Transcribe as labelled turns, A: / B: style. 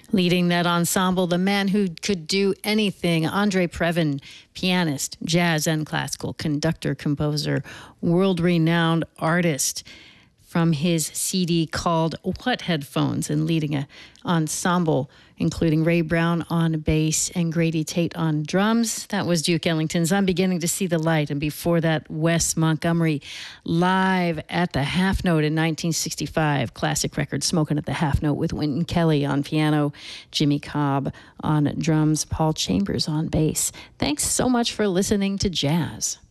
A: Leading that ensemble, the man who could do anything, Andre Previn, pianist, jazz and classical, conductor, composer, world-renowned artist. From his CD called What Headphones, and leading an ensemble including Ray Brown on bass and Grady Tate on drums. That was Duke Ellington's I'm Beginning to See the Light. And before that, Wes Montgomery live at the Half Note in 1965. Classic record, Smoking at the Half Note with Wynton Kelly on piano, Jimmy Cobb on drums, Paul Chambers on bass. Thanks so much for listening to Jazz.